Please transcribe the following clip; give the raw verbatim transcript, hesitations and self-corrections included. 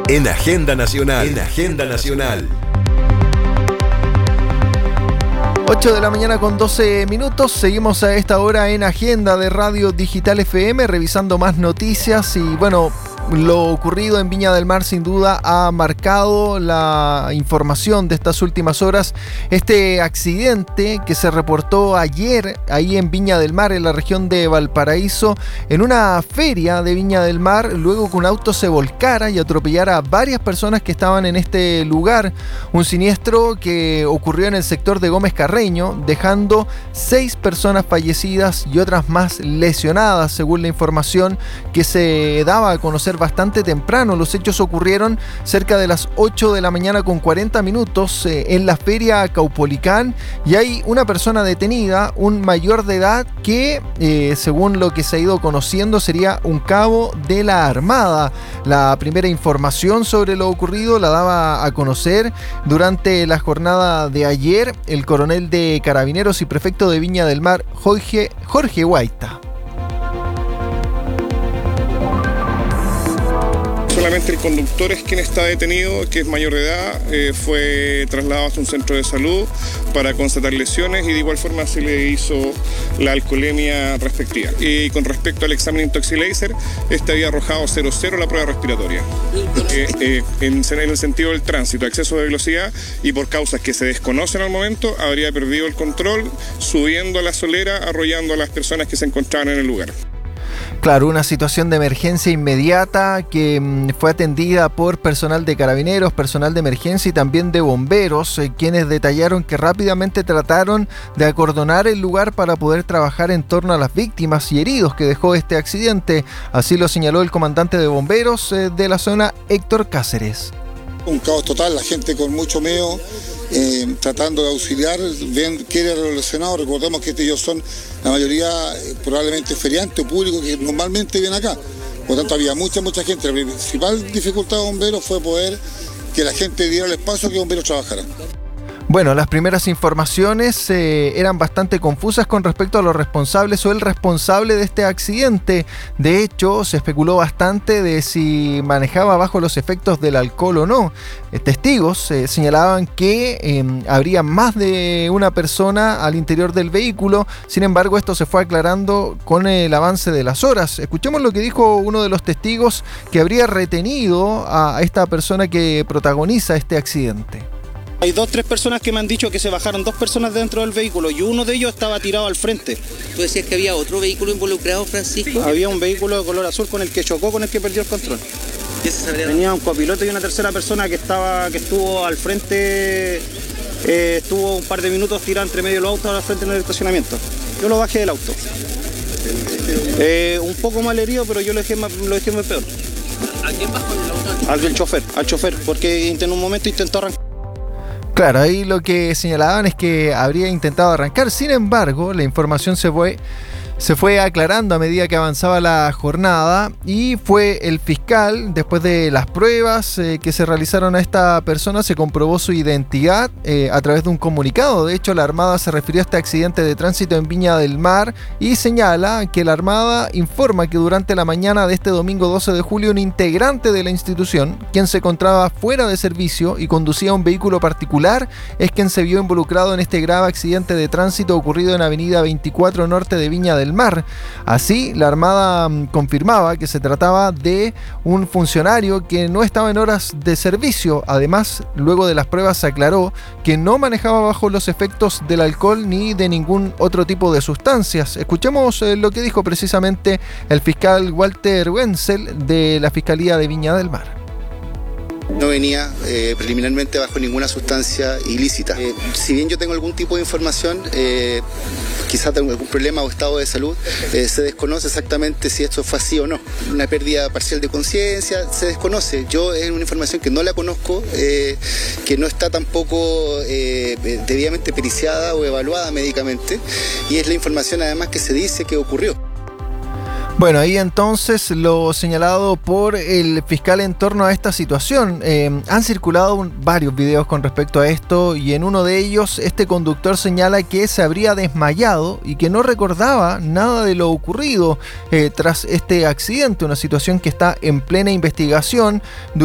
En Agenda Nacional. En Agenda Nacional. ocho de la mañana con doce minutos, seguimos a esta hora en Agenda de Radio Digital F M, revisando más noticias y bueno, lo ocurrido en Viña del Mar sin duda ha marcado la información de estas últimas horas. Este accidente que se reportó ayer ahí en Viña del Mar, en la región de Valparaíso, en una feria de Viña del Mar, luego que un auto se volcara y atropellara a varias personas que estaban en este lugar. Un siniestro que ocurrió en el sector de Gómez Carreño, dejando seis personas fallecidas y otras más lesionadas, según la información que se daba a conocer bastante temprano. Los hechos ocurrieron cerca de las ocho de la mañana con cuarenta minutos eh, en la feria Caupolicán, y hay una persona detenida, un mayor de edad que eh, según lo que se ha ido conociendo sería un cabo de la Armada. La primera información sobre lo ocurrido la daba a conocer durante la jornada de ayer el coronel de Carabineros y prefecto de Viña del Mar, Jorge, Jorge Guaita. Solamente el conductor es quien está detenido, que es mayor de edad, eh, fue trasladado hasta un centro de salud para constatar lesiones y de igual forma se le hizo la alcoholemia respectiva. Y con respecto al examen Intoxilaser, este había arrojado cero cero la prueba respiratoria. Eh, eh, en, en el sentido del tránsito, exceso de velocidad y por causas que se desconocen al momento, habría perdido el control, subiendo a la solera, arrollando a las personas que se encontraban en el lugar. Claro, una situación de emergencia inmediata que mmm, fue atendida por personal de Carabineros, personal de emergencia y también de bomberos, eh, quienes detallaron que rápidamente trataron de acordonar el lugar para poder trabajar en torno a las víctimas y heridos que dejó este accidente. Así lo señaló el comandante de bomberos eh, de la zona, Héctor Cáceres. Un caos total, la gente con mucho miedo, eh, tratando de auxiliar, ven que era relacionado. Recordemos que ellos son la mayoría eh, probablemente feriantes o públicos que normalmente vienen acá. Por lo tanto había mucha, mucha gente. La principal dificultad de bomberos fue poder que la gente diera el espacio que bomberos trabajaran. Bueno, las primeras informaciones eh, eran bastante confusas con respecto a los responsables o el responsable de este accidente. De hecho, se especuló bastante de si manejaba bajo los efectos del alcohol o no. Eh, testigos eh, señalaban que eh, habría más de una persona al interior del vehículo. Sin embargo, esto se fue aclarando con el avance de las horas. Escuchemos lo que dijo uno de los testigos que habría retenido a esta persona que protagoniza este accidente. Hay dos, tres personas que me han dicho que se bajaron dos personas dentro del vehículo y uno de ellos estaba tirado al frente. ¿Tú decías que había otro vehículo involucrado, Francisco? Había un vehículo de color azul con el que chocó, con el que perdió el control. ¿Qué se sabría? Tenía un copiloto y una tercera persona que estaba, que estuvo al frente, eh, estuvo un par de minutos tirado entre medio de los autos al frente en el estacionamiento. Yo lo bajé del auto. Eh, un poco mal herido, pero yo lo dejé, lo dejé muy peor. ¿A quién bajó del auto? Al del chofer, al chofer, porque en un momento intentó arrancar. Claro, ahí lo que señalaban es que habría intentado arrancar. Sin embargo, la información se fue, se fue aclarando a medida que avanzaba la jornada y fue el fiscal, después de las pruebas eh, que se realizaron a esta persona, se comprobó su identidad eh, a través de un comunicado. De hecho, la Armada se refirió a este accidente de tránsito en Viña del Mar y señala que la Armada informa que durante la mañana de este domingo doce de julio un integrante de la institución, quien se encontraba fuera de servicio y conducía un vehículo particular, es quien se vio involucrado en este grave accidente de tránsito ocurrido en Avenida veinticuatro Norte de Viña del Mar. Así, la Armada mmm, confirmaba que se trataba de un funcionario que no estaba en horas de servicio. Además, luego de las pruebas se aclaró que no manejaba bajo los efectos del alcohol ni de ningún otro tipo de sustancias. Escuchemos eh, lo que dijo precisamente el fiscal Walter Wenzel de la Fiscalía de Viña del Mar. No venía eh, preliminarmente bajo ninguna sustancia ilícita. Eh, si bien yo tengo algún tipo de información, eh, quizás tengo algún problema o estado de salud, eh, se desconoce exactamente si esto fue así o no. Una pérdida parcial de conciencia, se desconoce. Yo es una información que no la conozco, eh, que no está tampoco eh, debidamente periciada o evaluada médicamente, y es la información además que se dice que ocurrió. Bueno, ahí entonces lo señalado por el fiscal en torno a esta situación. Eh, han circulado un, varios videos con respecto a esto y en uno de ellos este conductor señala que se habría desmayado y que no recordaba nada de lo ocurrido eh, tras este accidente, una situación que está en plena investigación.